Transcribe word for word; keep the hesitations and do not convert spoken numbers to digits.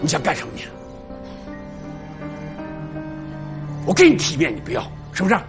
你想干什么你？我给你体面，你不要，是不是？